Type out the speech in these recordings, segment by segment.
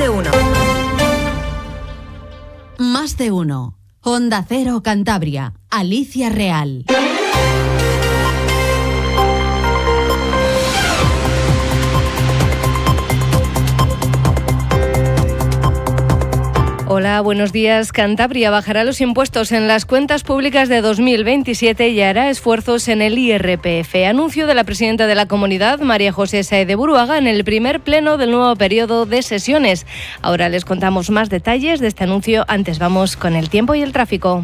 de uno. Más de uno. Onda Cero Cantabria. Alicia Real. Hola, buenos días. Cantabria bajará los impuestos en las cuentas públicas de 2027 y hará esfuerzos en el IRPF. Anuncio de la presidenta de la comunidad, María José Sáez de Buruaga, en el primer pleno del nuevo periodo de sesiones. Ahora les contamos más detalles de este anuncio. Antes vamos con el tiempo y el tráfico.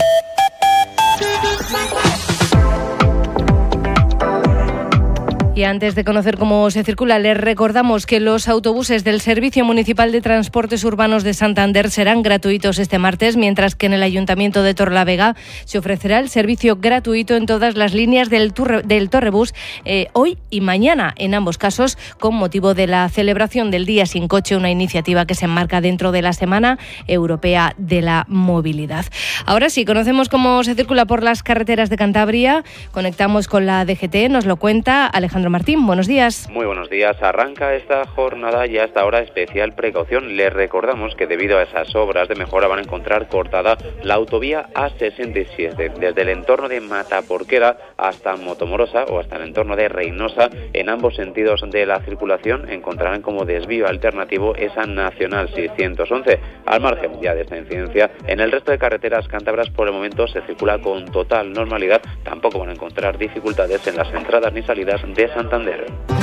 Y antes de conocer cómo se circula, les recordamos que los autobuses del Servicio Municipal de Transportes Urbanos de Santander serán gratuitos este martes, mientras que en el Ayuntamiento de Torrelavega se ofrecerá el servicio gratuito en todas las líneas del Torrebús hoy y mañana, en ambos casos con motivo de la celebración del Día Sin Coche, una iniciativa que se enmarca dentro de la Semana Europea de la Movilidad. Ahora sí, conocemos cómo se circula por las carreteras de Cantabria. Conectamos con la DGT, nos lo cuenta Alejandro Martín, buenos días. Muy buenos días. Arranca esta jornada y hasta ahora especial precaución. Les recordamos que debido a esas obras de mejora van a encontrar cortada la autovía A67 desde el entorno de Mataporquera hasta Motomorosa o hasta el entorno de Reynosa. En ambos sentidos de la circulación encontrarán como desvío alternativo esa Nacional 611. Al margen ya de esta incidencia, en el resto de carreteras cántabras por el momento se circula con total normalidad. Tampoco van a encontrar dificultades en las entradas ni salidas de Santander.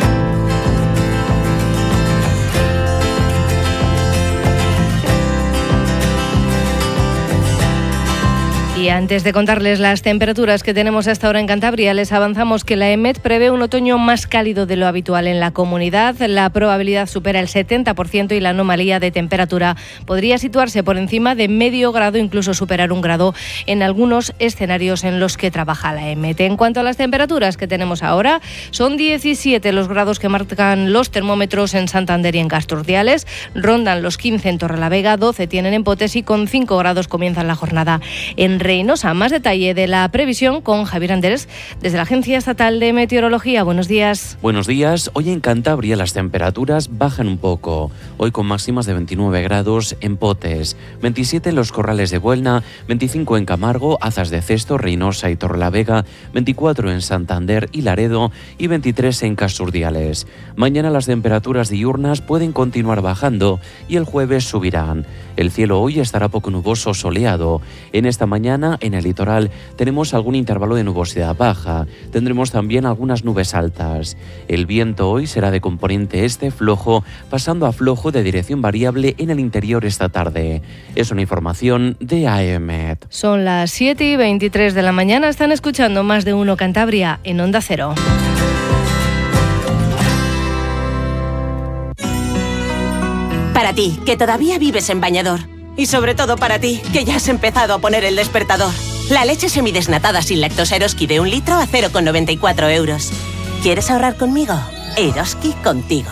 Y antes de contarles las temperaturas que tenemos hasta ahora en Cantabria, les avanzamos que la EMET prevé un otoño más cálido de lo habitual en la comunidad. La probabilidad supera el 70% y la anomalía de temperatura podría situarse por encima de medio grado, incluso superar un grado en algunos escenarios en los que trabaja la EMET. En cuanto a las temperaturas que tenemos ahora, son 17 los grados que marcan los termómetros en Santander y en Casturdiales, rondan los 15 en Torrelavega, 12 tienen en Potes y con 5 grados comienzan la jornada en Reynosa. Más detalle de la previsión con Javier Andrés desde la Agencia Estatal de Meteorología. Buenos días. Buenos días. Hoy en Cantabria las temperaturas bajan un poco. Hoy con máximas de 29 grados en Potes, 27 en los Corrales de Buelna, 25 en Camargo, Azas de Cesto, Reynosa y Torrelavega, 24 en Santander y Laredo y 23 en Casturdiales. Mañana las temperaturas diurnas pueden continuar bajando y el jueves subirán. El cielo hoy estará poco nuboso soleado. En esta mañana en el litoral tenemos algún intervalo de nubosidad baja. Tendremos también algunas nubes altas. El viento hoy será de componente este flojo, pasando a flojo de dirección variable en el interior esta tarde. Es una información de AEMET. Son las 7:23 de la mañana. Están escuchando Más de Uno Cantabria en Onda Cero. Para ti, que todavía vives en bañador. Y sobre todo para ti, que ya has empezado a poner el despertador. La leche semidesnatada sin lactosa Eroski de 1 litro a 0,94 euros. ¿Quieres ahorrar conmigo? Eroski contigo.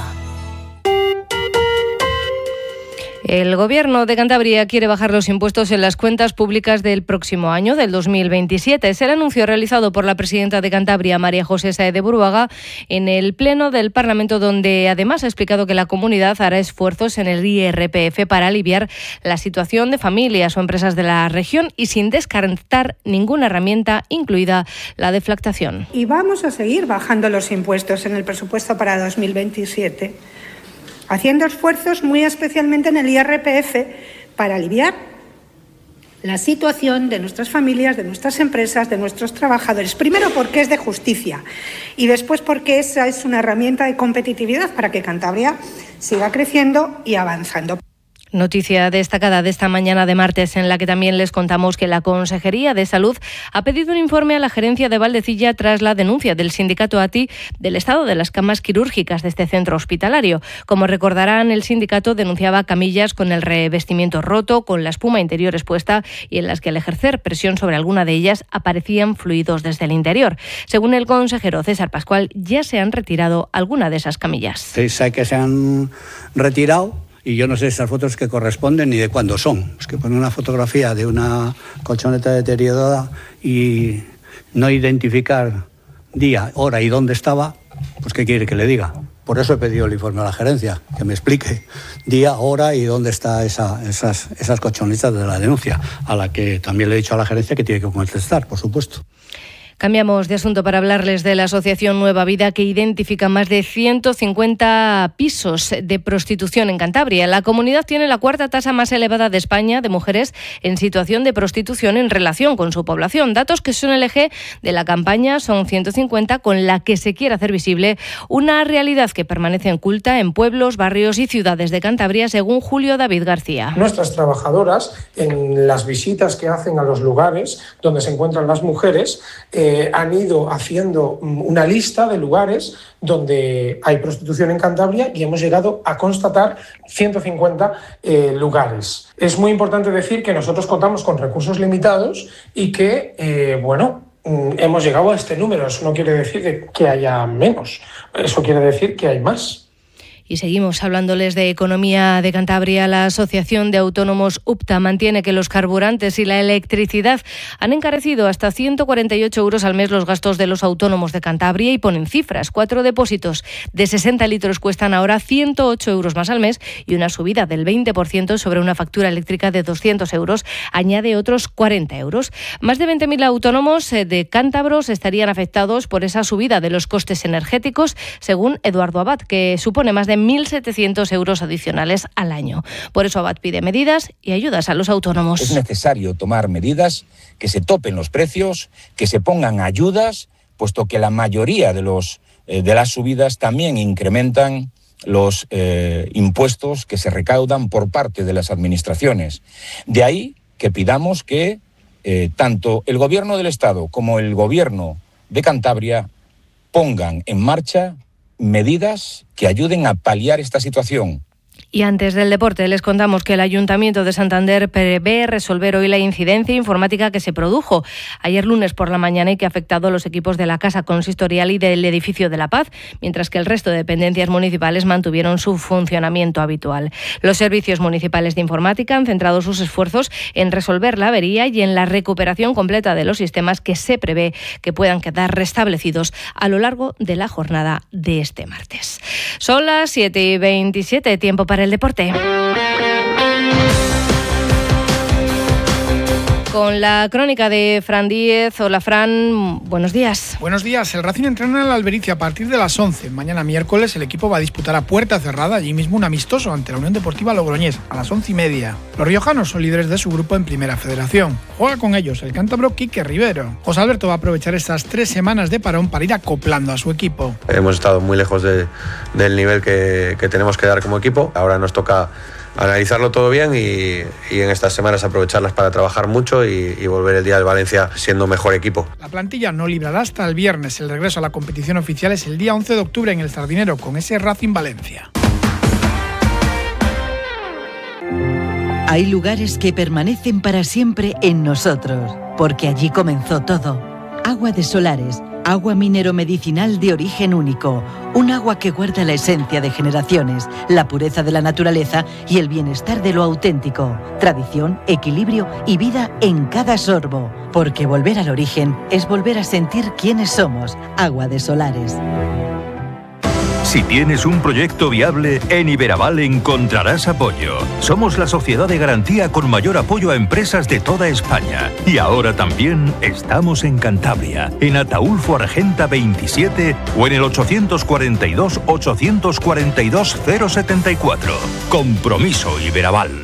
El Gobierno de Cantabria quiere bajar los impuestos en las cuentas públicas del próximo año, del 2027. Es el anuncio realizado por la presidenta de Cantabria, María José Sáez de Buruaga, en el Pleno del Parlamento, donde además ha explicado que la comunidad hará esfuerzos en el IRPF para aliviar la situación de familias o empresas de la región y sin descartar ninguna herramienta, incluida la deflactación. Y vamos a seguir bajando los impuestos en el presupuesto para 2027. Haciendo esfuerzos muy especialmente en el IRPF para aliviar la situación de nuestras familias, de nuestras empresas, de nuestros trabajadores. Primero porque es de justicia y después porque esa es una herramienta de competitividad para que Cantabria siga creciendo y avanzando. Noticia destacada de esta mañana de martes, en la que también les contamos que la Consejería de Salud ha pedido un informe a la gerencia de Valdecilla tras la denuncia del sindicato ATI del estado de las camas quirúrgicas de este centro hospitalario. Como recordarán, el sindicato denunciaba camillas con el revestimiento roto, con la espuma interior expuesta y en las que al ejercer presión sobre alguna de ellas aparecían fluidos desde el interior. Según el consejero César Pascual, ya se han retirado alguna de esas camillas. Sí, sé que se han retirado. Y yo no sé esas fotos que corresponden ni de cuándo son. Es que poner una fotografía de una colchoneta deteriorada y no identificar día, hora y dónde estaba, pues ¿qué quiere que le diga? Por eso he pedido el informe a la gerencia, que me explique día, hora y dónde están esas colchonetas de la denuncia, a la que también le he dicho a la gerencia que tiene que contestar, por supuesto. Cambiamos de asunto para hablarles de la asociación Nueva Vida, que identifica más de 150 pisos de prostitución en Cantabria. La comunidad tiene la cuarta tasa más elevada de España de mujeres en situación de prostitución en relación con su población. Datos que son el eje de la campaña Son 150, con la que se quiere hacer visible una realidad que permanece oculta en pueblos, barrios y ciudades de Cantabria, según Julio David García. Nuestras trabajadoras, en las visitas que hacen a los lugares donde se encuentran las mujeres, han ido haciendo una lista de lugares donde hay prostitución en Cantabria y hemos llegado a constatar 150 lugares. Es muy importante decir que nosotros contamos con recursos limitados y que, hemos llegado a este número. Eso no quiere decir que haya menos, eso quiere decir que hay más. Y seguimos hablándoles de economía de Cantabria. La Asociación de Autónomos UPTA mantiene que los carburantes y la electricidad han encarecido hasta 148 euros al mes los gastos de los autónomos de Cantabria y ponen cifras. 4 depósitos de 60 litros cuestan ahora 108 euros más al mes y una subida del 20% sobre una factura eléctrica de 200 euros añade otros 40 euros. Más de 20.000 autónomos de cántabros estarían afectados por esa subida de los costes energéticos, según Eduardo Abad, que supone más de 1.700 euros adicionales al año. Por eso Abad pide medidas y ayudas a los autónomos. Es necesario tomar medidas, que se topen los precios, que se pongan ayudas, puesto que la mayoría de las subidas también incrementan los impuestos que se recaudan por parte de las administraciones. De ahí que pidamos que tanto el Gobierno del Estado como el Gobierno de Cantabria pongan en marcha medidas que ayuden a paliar esta situación. Y antes del deporte les contamos que el Ayuntamiento de Santander prevé resolver hoy la incidencia informática que se produjo ayer lunes por la mañana y que ha afectado a los equipos de la Casa Consistorial y del Edificio de la Paz, mientras que el resto de dependencias municipales mantuvieron su funcionamiento habitual. Los servicios municipales de informática han centrado sus esfuerzos en resolver la avería y en la recuperación completa de los sistemas que se prevé que puedan quedar restablecidos a lo largo de la jornada de este martes. Son las 7:27, tiempo para el deporte. Con la crónica de Fran Díez. Hola, Fran, buenos días. Buenos días. El Racing entrena en la Albericia a partir de las 11. Mañana miércoles el equipo va a disputar a puerta cerrada allí mismo un amistoso ante la Unión Deportiva Logroñés a las 11:30. Los riojanos son líderes de su grupo en Primera Federación. Juega con ellos el cántabro Quique Rivero. José Alberto va a aprovechar estas 3 semanas de parón para ir acoplando a su equipo. Hemos estado muy lejos del nivel que tenemos que dar como equipo. Ahora nos toca analizarlo todo bien y en estas semanas aprovecharlas para trabajar mucho y volver el día de Valencia siendo mejor equipo. La plantilla no librará hasta el viernes. El regreso a la competición oficial es el día 11 de octubre en el Sardinero con ese Racing Valencia. Hay lugares que permanecen para siempre en nosotros, porque allí comenzó todo. Agua de Solares, agua minero-medicinal de origen único, un agua que guarda la esencia de generaciones, la pureza de la naturaleza y el bienestar de lo auténtico, tradición, equilibrio y vida en cada sorbo, porque volver al origen es volver a sentir quiénes somos. Agua de Solares. Si tienes un proyecto viable, en Iberaval encontrarás apoyo. Somos la sociedad de garantía con mayor apoyo a empresas de toda España. Y ahora también estamos en Cantabria, en Ataulfo Argenta 27 o en el 842 842 074. Compromiso Iberaval.